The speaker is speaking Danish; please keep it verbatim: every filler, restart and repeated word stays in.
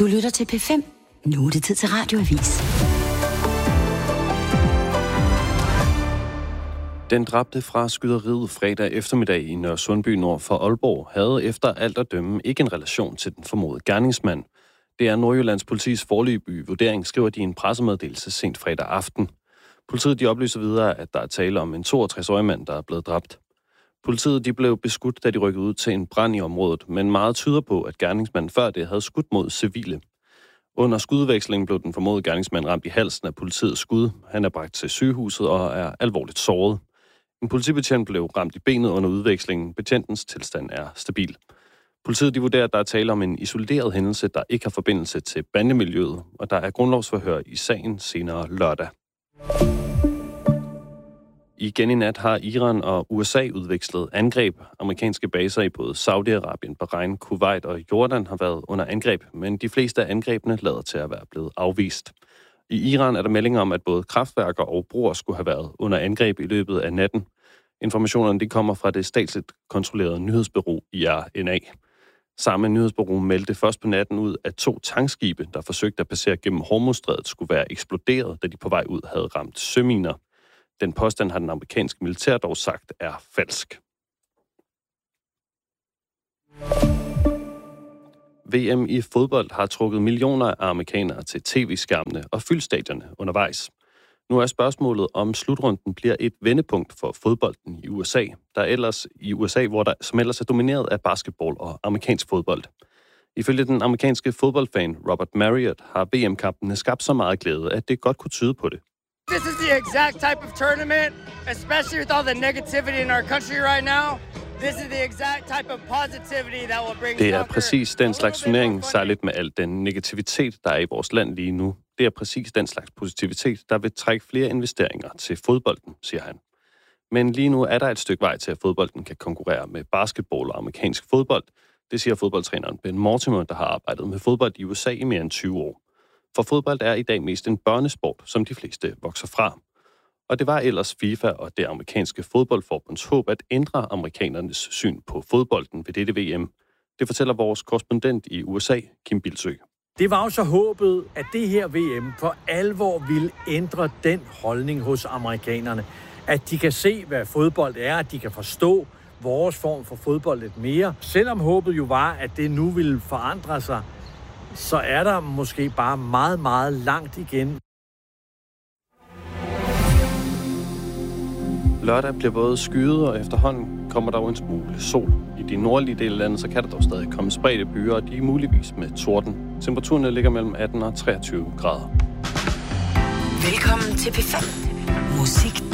Du lytter til P fem. Nu er det tid til Radioavis. Den dræbte fra skyderiet fredag eftermiddag i Nørresundby nord for Aalborg havde efter alt at dømme ikke en relation til den formodede gerningsmand. Det er Nordjyllands politis foreløbige vurdering, skriver de i en pressemeddelelse sent fredag aften. Politiet de oplyser videre, at der er tale om en toogtres-årig mand, der er blevet dræbt. Politiet de blev beskudt, da de rykkede ud til en brand i området, men meget tyder på, at gerningsmanden før det havde skudt mod civile. Under skudvekslingen blev den formodede gerningsmand ramt i halsen af politiets skud. Han er bragt til sygehuset og er alvorligt såret. En politibetjent blev ramt i benet under udvekslingen. Betjentens tilstand er stabil. Politiet de vurderer, at der er tale om en isoleret hændelse, der ikke har forbindelse til bandemiljøet, og der er grundlovsforhør i sagen senere lørdag. Igen i nat har Iran og U S A udvekslet angreb. Amerikanske baser i både Saudi-Arabien, Bahrain, Kuwait og Jordan har været under angreb, men de fleste af angrebene lader til at være blevet afvist. I Iran er der meldinger om, at både kraftværker og broer skulle have været under angreb i løbet af natten. Informationerne de kommer fra det statsligt kontrollerede nyhedsbureau I R N A. Samme nyhedsbureau meldte først på natten ud, at to tankskibe, der forsøgte at passere gennem Hormuzstrædet, skulle være eksploderet, da de på vej ud havde ramt søminer. Den påstand har den amerikanske militær dog sagt er falsk. V M i fodbold har trukket millioner af amerikanere til tv-skærmene og fyldt stadierne undervejs. Nu er spørgsmålet, om slutrunden bliver et vendepunkt for fodbolden i U S A, der ellers i U S A, hvor der, som ellers er domineret af basketball og amerikansk fodbold. Ifølge den amerikanske fodboldfan Robert Marriott har V M-kampene skabt så meget glæde, at det godt kunne tyde på det. This is the exact type of tournament, especially with all the negativity in our country right now. This is the exact type of positivity that will bring. Det er præcis den slags turnering, særligt med al den negativitet, der er i vores land lige nu. Det er præcis den slags positivitet, der vil trække flere investeringer til fodbolden, siger han. Men lige nu er der et stykke vej til, at fodbolden kan konkurrere med basketball og amerikansk fodbold. Det siger fodboldtræneren Ben Mortimer, der har arbejdet med fodbold i U S A i mere end tyve år. For fodbold er i dag mest en børnesport, som de fleste vokser fra. Og det var ellers FIFA og det amerikanske fodboldforbunds håb at ændre amerikanernes syn på fodbolden ved dette V M. Det fortæller vores korrespondent i U S A, Kim Bilsø. Det var jo så håbet, at det her V M for alvor ville ændre den holdning hos amerikanerne. At de kan se, hvad fodbold er, at de kan forstå vores form for fodbold lidt mere. Selvom håbet jo var, at det nu ville forandre sig, så er der måske bare meget, meget langt igen. Lørdag bliver både skyet, og efterhånden kommer der jo en smule sol. I de nordlige dele af landet, så kan der dog stadig komme spredte byer, og de er muligvis med torden. Temperaturerne ligger mellem atten og treogtyve grader. Velkommen til P fem. Musik